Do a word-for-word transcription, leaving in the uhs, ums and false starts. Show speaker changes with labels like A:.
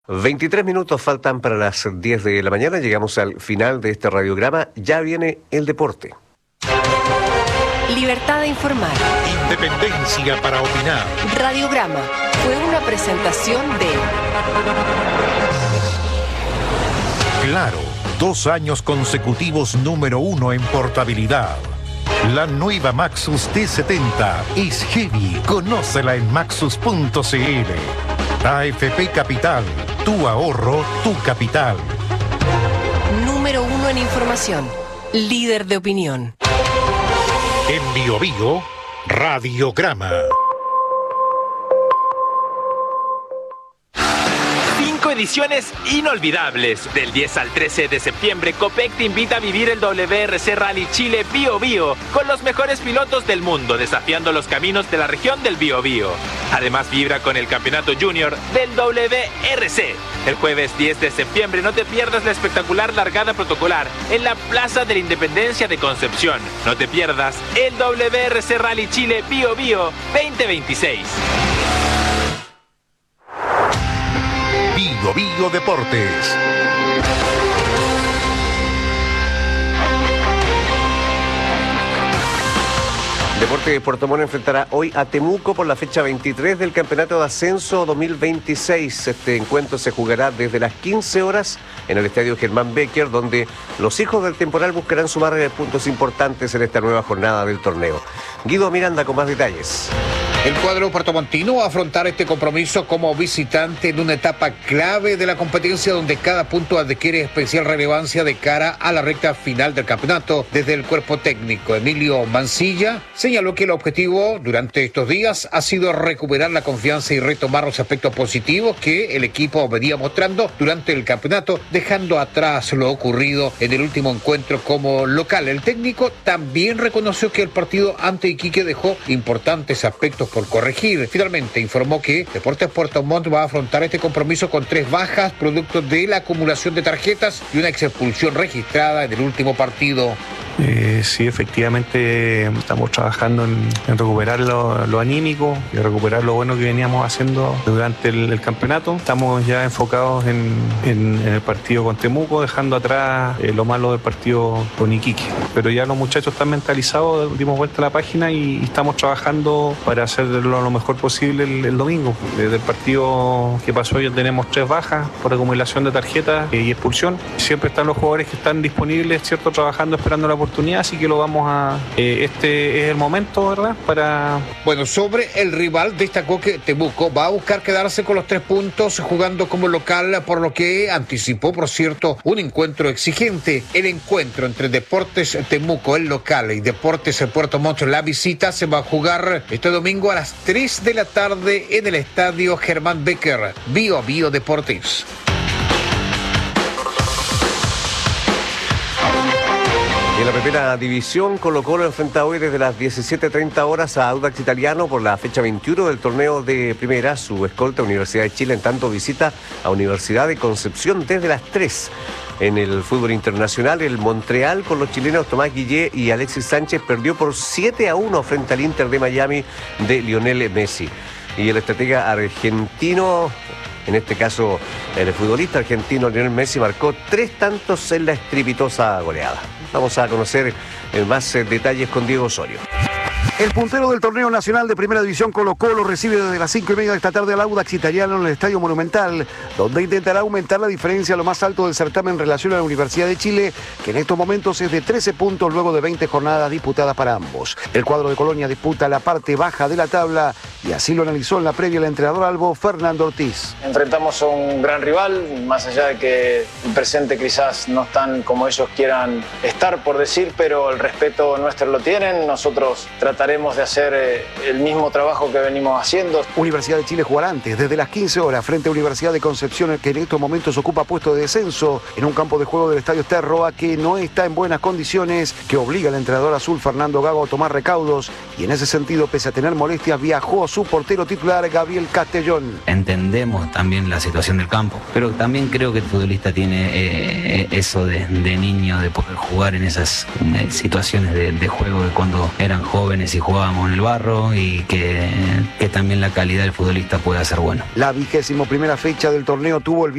A: veintitrés minutos faltan para las diez de la mañana, llegamos al final de este radiograma, ya viene el deporte.
B: Libertad de informar.
C: Independencia para opinar.
B: Radiograma fue una presentación de...
C: Claro, dos años consecutivos número uno en portabilidad. La nueva Maxus T setenta es heavy, conócela en maxus punto c l. A F P Capital, tu ahorro, tu capital.
B: Número uno en información, líder de opinión.
C: En Bio Bio, Radiograma.
D: Ediciones inolvidables. Del diez al trece de septiembre, Copec te invita a vivir el W R C Rally Chile Bio Bio con los mejores pilotos del mundo desafiando los caminos de la región del Bio Bio. Además, vibra con el campeonato junior del W R C. El jueves diez de septiembre no te pierdas la espectacular largada protocolar en la Plaza de la Independencia de Concepción. No te pierdas el W R C Rally Chile Bio Bio veinte veintiséis.
C: Bio Bio Deportes.
A: Deporte de Puerto Montt enfrentará hoy a Temuco por la fecha veintitrés del Campeonato de Ascenso dos mil veintiséis. Este encuentro se jugará desde las quince horas en el Estadio Germán Becker, donde los hijos del temporal buscarán sumar puntos importantes en esta nueva jornada del torneo. Guido Miranda con más detalles.
E: El cuadro puertomontino va a afrontar este compromiso como visitante en una etapa clave de la competencia donde cada punto adquiere especial relevancia de cara a la recta final del campeonato. Desde el cuerpo técnico, Emilio Mancilla señaló que el objetivo durante estos días ha sido recuperar la confianza y retomar los aspectos positivos que el equipo venía mostrando durante el campeonato, dejando atrás lo ocurrido en el último encuentro como local. El técnico también reconoció que el partido ante Iquique dejó importantes aspectos por corregir. Finalmente informó que Deportes Puerto Montt va a afrontar este compromiso con tres bajas, producto de la acumulación de tarjetas y una expulsión registrada en el último partido.
F: Eh, sí, efectivamente estamos trabajando en, en recuperar lo, lo anímico y recuperar lo bueno que veníamos haciendo durante el, el campeonato. Estamos ya enfocados en, en, en el partido con Temuco, dejando atrás eh, lo malo del partido con Iquique. Pero ya los muchachos están mentalizados, dimos vuelta a la página y, y estamos trabajando para hacerlo lo mejor posible el, el domingo. Desde el partido que pasó ya tenemos tres bajas por acumulación de tarjetas eh, y expulsión. Siempre están los jugadores que están disponibles, ¿cierto?, trabajando, esperando la oportunidad, así que lo vamos a... Eh, este es el momento, ¿verdad?, para...
E: Bueno, sobre el rival destacó que Temuco va a buscar quedarse con los tres puntos jugando como local, por lo que anticipó, por cierto, un encuentro exigente. El encuentro entre Deportes Temuco, el local, y Deportes Puerto Montt, la visita, se va a jugar este domingo a las tres de la tarde en el Estadio Germán Becker. Bio Bio Deportes.
A: En la primera división, Colo-Colo enfrenta hoy desde las diecisiete treinta horas a Audax Italiano por la fecha veintiuno del torneo de primera. Su escolta, Universidad de Chile, en tanto visita a Universidad de Concepción desde las tres. En el fútbol internacional, el Montreal con los chilenos Tomás Guillé y Alexis Sánchez perdió por siete a uno frente al Inter de Miami de Lionel Messi. Y el estratega argentino, en este caso el futbolista argentino Lionel Messi, marcó tres tantos en la estrepitosa goleada. Vamos a conocer más detalles con Diego Osorio.
G: El puntero del torneo nacional de primera división, Colo-Colo, recibe desde las cinco y media de esta tarde al Audax Italiano en el Estadio Monumental, donde intentará aumentar la diferencia a lo más alto del certamen en relación a la Universidad de Chile, que en estos momentos es de trece puntos luego de veinte jornadas disputadas para ambos. El cuadro de Colonia disputa la parte baja de la tabla y así lo analizó en la previa el entrenador albo Fernando Ortiz.
H: Enfrentamos a un gran rival, más allá de que el presente quizás no están como ellos quieran estar, por decir, pero el respeto nuestro lo tienen. Nosotros trataremos de hacer eh, el mismo trabajo que venimos haciendo.
G: Universidad de Chile jugará antes, desde las quince horas, frente a Universidad de Concepción, que en estos momentos ocupa puesto de descenso en un campo de juego del Estadio Sterroa que no está en buenas condiciones, que obliga al entrenador azul Fernando Gago a tomar recaudos, y en ese sentido, pese a tener molestias, viajó su portero titular Gabriel Castellón.
I: Entendemos también la situación del campo, pero también creo que el futbolista tiene eh, eso de, de niño, de poder jugar en esas eh, situaciones de, de juego de cuando eran jóvenes y jugábamos en el barro y que, que también la calidad del futbolista pueda ser buena.
G: La vigésimo primera fecha del torneo tuvo el